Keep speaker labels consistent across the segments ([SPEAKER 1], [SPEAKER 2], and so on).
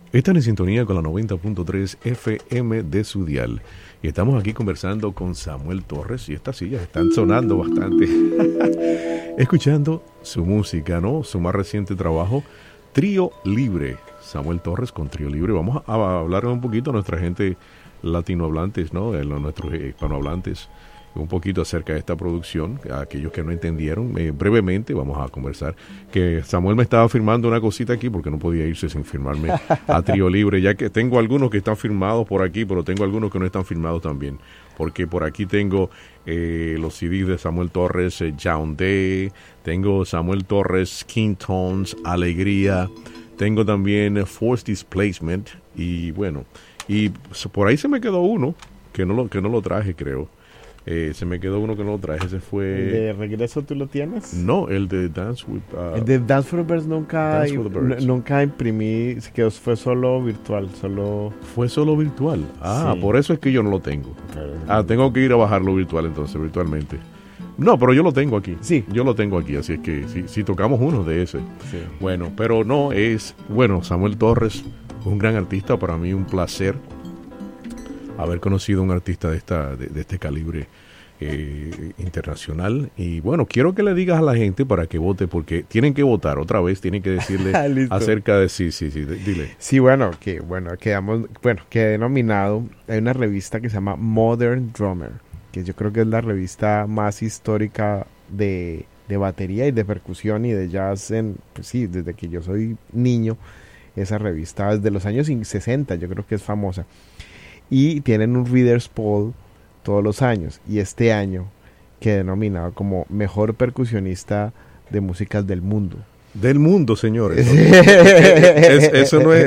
[SPEAKER 1] Están en sintonía con la 90.3 FM de su dial. Y estamos aquí conversando con Samuel Torres y estas sillas están sonando bastante. Escuchando su música, ¿no? Su más reciente trabajo, Trío Libre. Samuel Torres con Trío Libre. Vamos a hablar un poquito a nuestra gente latinohablantes, ¿no? A nuestros hispanohablantes, un poquito acerca de esta producción, a aquellos que no entendieron, brevemente vamos a conversar, que Samuel me estaba firmando una cosita aquí porque no podía irse sin firmarme a Trío Libre, ya que tengo algunos que están firmados por aquí, pero tengo algunos que no están firmados también, porque por aquí tengo los CDs de Samuel Torres, Yaoundé, tengo Samuel Torres, Skin Tones, Alegría, tengo también Forced Displacement, y bueno, y por ahí se me quedó uno que no lo traje, creo. Se me quedó uno que no lo traje, ese fue...
[SPEAKER 2] ¿El de regreso tú lo tienes?
[SPEAKER 1] No, el de Dance with...
[SPEAKER 2] el de Dance for the Birds nunca imprimí, fue solo virtual,
[SPEAKER 1] Fue solo virtual. Ah, sí. Por eso es que yo no lo tengo. Tengo que ir a bajarlo virtual entonces, virtualmente. No, pero yo lo tengo aquí.
[SPEAKER 2] Sí.
[SPEAKER 1] Yo lo tengo aquí, así es que si tocamos uno de ese.
[SPEAKER 2] Sí.
[SPEAKER 1] Bueno, pero no, Samuel Torres, un gran artista, para mí un placer haber conocido a un artista de este calibre internacional. Y bueno, quiero que le digas a la gente para que vote, porque tienen que votar otra vez, tienen que decirle acerca de dile.
[SPEAKER 2] Sí, quedé nominado. Hay una revista que se llama Modern Drummer, que yo creo que es la revista más histórica de batería y de percusión y de jazz desde que yo soy niño. Esa revista desde los años 60 yo creo que es famosa. Y tienen un Reader's Poll todos los años. Y este año quedé nominado como mejor percusionista de músicas del mundo.
[SPEAKER 1] Del mundo, señores. Eso no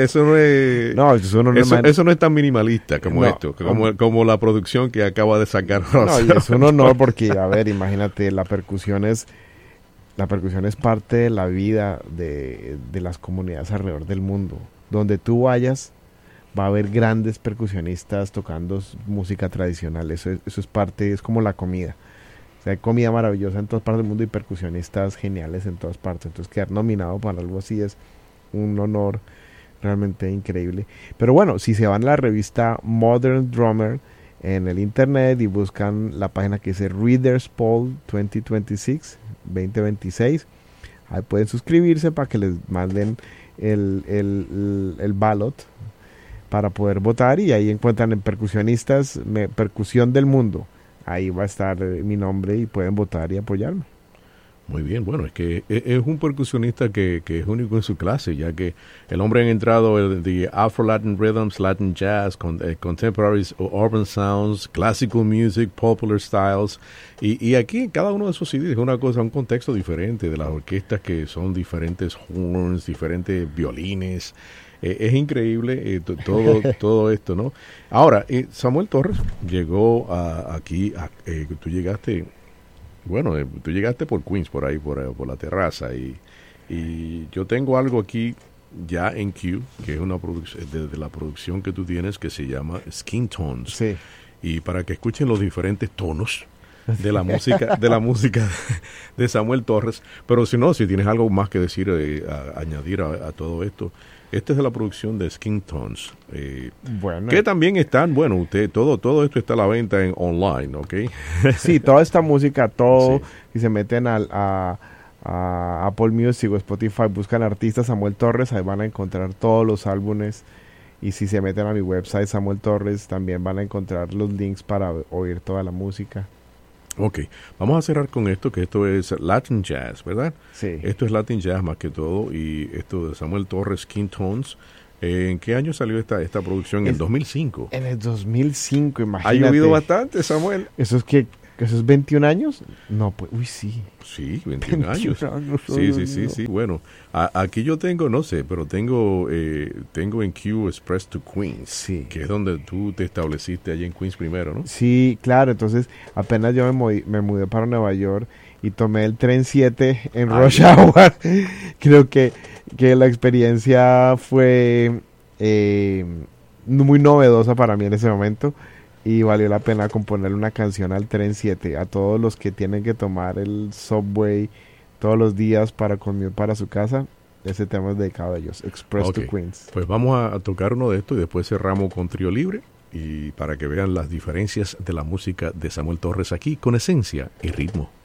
[SPEAKER 1] es tan minimalista como esto, como la producción que acaba de sacar.
[SPEAKER 2] No, y es un honor porque, a ver, imagínate, la percusión es parte de la vida de las comunidades alrededor del mundo. Donde tú vayas, va a haber grandes percusionistas tocando música tradicional. Eso es parte, es como la comida. O sea, hay comida maravillosa en todas partes del mundo y percusionistas geniales en todas partes. Entonces, quedar nominado para algo así es un honor realmente increíble. Pero bueno, si se van a la revista Modern Drummer en el internet y buscan la página que dice Reader's Poll 2026, ahí pueden suscribirse para que les manden el ballot para poder votar, y ahí encuentran en percusionistas, percusión del mundo. Ahí va a estar mi nombre y pueden votar y apoyarme.
[SPEAKER 1] Muy bien, bueno, es que es un percusionista que es único en su clase, ya que el hombre ha entrado de Afro-Latin Rhythms, Latin Jazz, Contemporary Urban Sounds, Classical Music, Popular Styles, y aquí cada uno de esos CDs es un contexto diferente de las orquestas, que son diferentes horns, diferentes violines. Es increíble todo esto, ¿no? Ahora, Samuel Torres llegó aquí, tú llegaste por Queens, por ahí, por la terraza, y yo tengo algo aquí ya en Q, que es una producción, de la producción que tú tienes, que se llama Skin Tones.
[SPEAKER 2] Sí.
[SPEAKER 1] Y para que escuchen los diferentes tonos de la música de Samuel Torres, pero si tienes algo más que decir, añadir a todo esto. Esta es de la producción de Skin Tones, que también están, todo esto está a la venta en online, ¿ok?
[SPEAKER 2] Sí, toda esta música, si se meten a Apple Music o Spotify, buscan artista Samuel Torres, ahí van a encontrar todos los álbumes, y si se meten a mi website Samuel Torres, también van a encontrar los links para oír toda la música.
[SPEAKER 1] Ok, vamos a cerrar con esto, que esto es Latin Jazz, ¿verdad?
[SPEAKER 2] Sí.
[SPEAKER 1] Esto es Latin Jazz más que todo, y esto de Samuel Torres, Skin Tones. ¿En qué año salió esta producción? En el 2005.
[SPEAKER 2] En el 2005, imagínate.
[SPEAKER 1] Ha llovido bastante, Samuel.
[SPEAKER 2] ¿Eso es 21 años? No, pues, sí.
[SPEAKER 1] Sí, 21 años. Sí. Bueno, aquí yo tengo, no sé, pero tengo en Q Express to Queens,
[SPEAKER 2] sí,
[SPEAKER 1] que es donde tú te estableciste allí en Queens primero, ¿no?
[SPEAKER 2] Sí, claro. Entonces, apenas yo me mudé para Nueva York y tomé el tren 7 en Rush Hour. Creo que la experiencia fue muy novedosa para mí en ese momento. Y valió la pena componerle una canción al tren 7, a todos los que tienen que tomar el subway todos los días para conmigo para su casa. Ese tema es dedicado a ellos, Express
[SPEAKER 1] Ok,
[SPEAKER 2] to Queens.
[SPEAKER 1] pues vamos a tocar uno de estos y después cerramos con Trío Libre y para que vean las diferencias de la música de Samuel Torres aquí con esencia y ritmo.